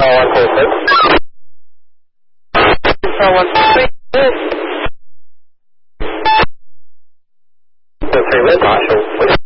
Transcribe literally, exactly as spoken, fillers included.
one four six. Alpha one three six. Three with Marshall.